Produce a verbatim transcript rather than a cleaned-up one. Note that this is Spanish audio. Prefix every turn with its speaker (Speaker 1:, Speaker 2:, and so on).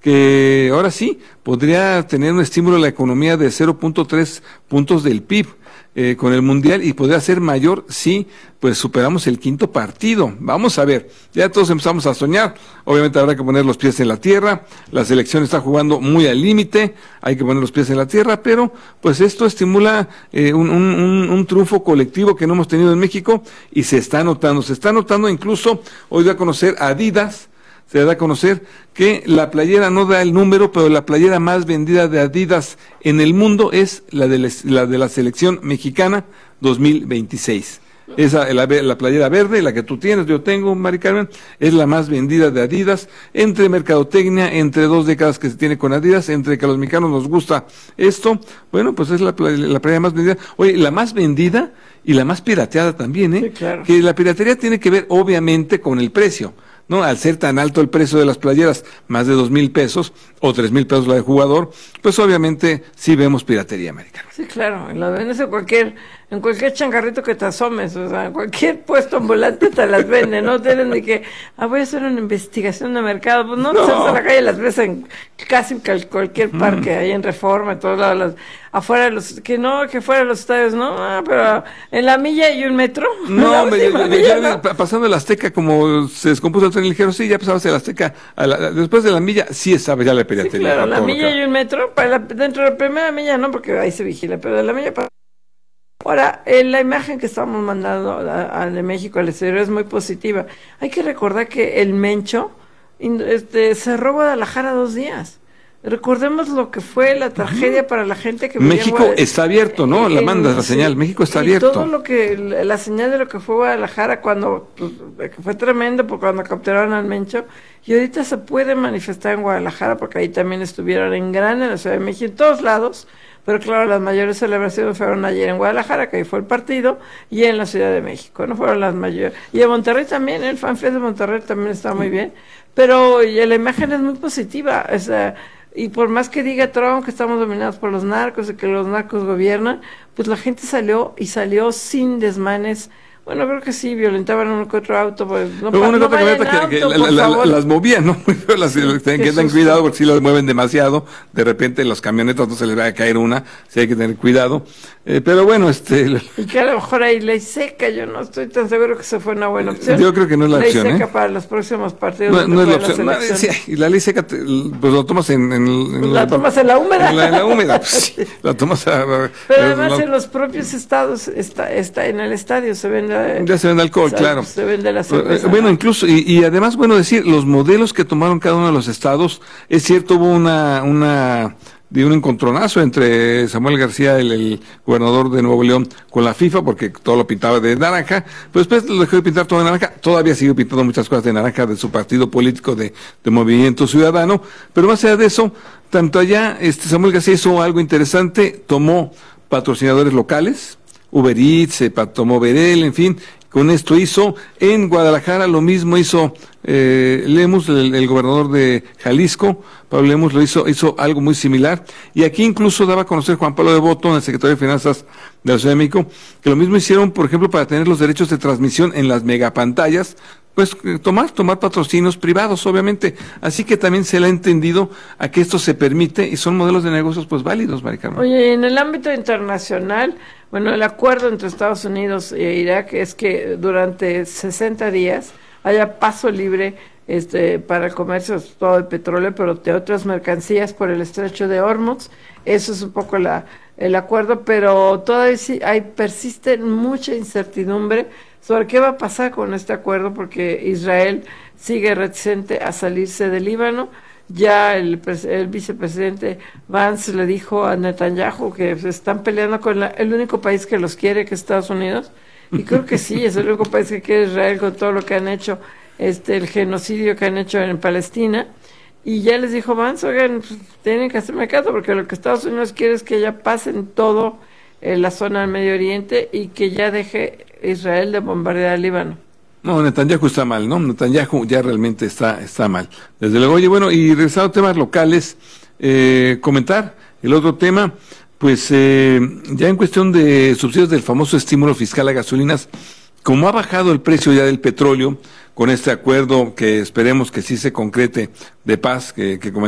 Speaker 1: que ahora sí podría tener un estímulo a la economía de cero punto tres puntos del P I B. Eh, con el Mundial, y podría ser mayor si pues superamos el quinto partido. Vamos a ver, ya todos empezamos a soñar, obviamente habrá que poner los pies en la tierra, la selección está jugando muy al límite, hay que poner los pies en la tierra, pero pues esto estimula eh, un, un, un, un triunfo colectivo que no hemos tenido en México, y se está notando, se está notando incluso, hoy voy a conocer Adidas, se da a conocer que la playera no da el número, pero la playera más vendida de Adidas en el mundo es la de la, la, de la selección mexicana dos mil veintiséis. Esa, la, la playera verde, la que tú tienes, yo tengo, Mari Carmen, es la más vendida de Adidas, entre mercadotecnia, entre dos décadas que se tiene con Adidas, entre que a los mexicanos nos gusta esto, bueno, pues es la, la playera más vendida. Oye, la más vendida y la más pirateada también, ¿eh?
Speaker 2: Sí, claro.
Speaker 1: Que la piratería tiene que ver, obviamente, con el precio, ¿no? Al ser tan alto el precio de las playeras, más de dos mil pesos o tres mil pesos la de jugador, pues obviamente sí vemos piratería, americana.
Speaker 2: Sí, claro, la vendes en cualquier, en cualquier changarrito que te asomes, o sea, en cualquier puesto ambulante te las venden, no tienen ni que, ah, voy a hacer una investigación de mercado, pues no, no. Te sales a la calle, las ves en casi cualquier parque, mm. ahí en Reforma, en todos lados, las, afuera de los, que no, que fuera de los estadios, no, ah, pero en la milla y un metro.
Speaker 1: No, me, yo, yo, yo, ¿no? Pasando el Azteca, como se descompuso el tren ligero, sí, ya pasabas el Azteca, a la, después de la milla, sí estaba ya la piratería.
Speaker 2: Sí, claro, la milla y un metro, para la, dentro de la primera milla no, porque ahí se vigila, pero de la milla para... Ahora, eh, la imagen que estamos mandando a, a, de México al exterior es muy positiva. Hay que recordar que el Mencho este, cerró Guadalajara dos días. Recordemos lo que fue la tragedia uh-huh. para la gente que
Speaker 1: México Guadalajara. Está abierto, ¿no? La mandas la sí, señal, México está y abierto.
Speaker 2: Todo lo que, la señal de lo que fue Guadalajara cuando, pues, que fue tremendo, porque cuando capturaron al Mencho, y ahorita se puede manifestar en Guadalajara, porque ahí también estuvieron en grande, en la Ciudad de México, en todos lados, pero claro, las mayores celebraciones fueron ayer en Guadalajara, que ahí fue el partido, y en la Ciudad de México, no fueron las mayores. Y en Monterrey también, el FanFest de Monterrey también está muy bien, pero y la imagen es muy positiva, o sea, y por más que diga Trump que estamos dominados por los narcos y que los narcos gobiernan, pues la gente salió y salió sin desmanes. Bueno, creo que sí, violentaban uno que otro auto. Pues, no,
Speaker 1: Pero una
Speaker 2: no
Speaker 1: camioneta que,
Speaker 2: auto,
Speaker 1: que la, la, la, las movían, ¿no? Las, sí, tienen que tener cuidado porque si las mueven demasiado, de repente las camionetas no se les va a caer una, sí hay que tener cuidado. Eh, pero bueno, este...
Speaker 2: Y que a lo mejor ahí ley seca, yo no estoy tan seguro que eso fue una buena opción.
Speaker 1: Yo creo que no es la
Speaker 2: ley
Speaker 1: opción,
Speaker 2: Ley seca
Speaker 1: ¿eh?
Speaker 2: para los próximos partidos.
Speaker 1: No, no es la opción. No, sí, y la ley seca, te, pues lo tomas en... en, en
Speaker 2: pues la, la tomas en la húmeda.
Speaker 1: En la, en la húmeda, pues, sí, la tomas a...
Speaker 2: Pero además la, en los propios estados, está, está en el estadio, se vende...
Speaker 1: Ya se vende alcohol.
Speaker 2: O sea,
Speaker 1: Claro.
Speaker 2: Se vende la cerveza.
Speaker 1: Bueno, incluso, y, y además, bueno, decir, los modelos que tomaron cada uno de los estados, es cierto, hubo una, una, de un encontronazo entre Samuel García, el, el gobernador de Nuevo León, con la FIFA, porque todo lo pintaba de naranja, pero después lo dejó de pintar todo de naranja, todavía sigue pintando muchas cosas de naranja de su partido político de, de Movimiento Ciudadano, pero más allá de eso, tanto allá, este Samuel García hizo algo interesante, tomó patrocinadores locales, Uber Eats, eh, tomó Verel, en fin, con esto hizo, en Guadalajara lo mismo hizo eh, Lemus, el, el gobernador de Jalisco, Pablo Lemus lo hizo, hizo algo muy similar, y aquí incluso daba a conocer Juan Pablo de Botton, el secretario de Finanzas de la Ciudad de México, que lo mismo hicieron, por ejemplo, para tener los derechos de transmisión en las megapantallas, pues tomar, tomar patrocinios privados, obviamente, así que también se le ha entendido a que esto se permite, y son modelos de negocios pues válidos, Mari Carmen.
Speaker 2: Oye, en el ámbito internacional, bueno, el acuerdo entre Estados Unidos e Irak es que durante sesenta días haya paso libre este para el comercio, todo de petróleo, pero de otras mercancías por el estrecho de Hormuz. Eso es un poco la el acuerdo, pero todavía sí hay persiste mucha incertidumbre sobre qué va a pasar con este acuerdo, porque Israel sigue reticente a salirse del Líbano. Ya el, el vicepresidente Vance le dijo a Netanyahu que se están peleando con la, el único país que los quiere, que es Estados Unidos, y creo que sí, es el único país que quiere Israel con todo lo que han hecho, este el genocidio que han hecho en Palestina, y ya les dijo Vance, oigan, pues, tienen que hacerme caso, porque lo que Estados Unidos quiere es que ya pasen todo eh, la zona del Medio Oriente y que ya deje Israel de bombardear el Líbano.
Speaker 1: No, Netanyahu está mal, ¿no? Netanyahu ya realmente está está mal. Desde luego, oye, bueno, y regresando a temas locales, eh, comentar el otro tema, pues eh, ya en cuestión de subsidios del famoso estímulo fiscal a gasolinas, como ha bajado el precio ya del petróleo, con este acuerdo que esperemos que sí se concrete de paz, que, que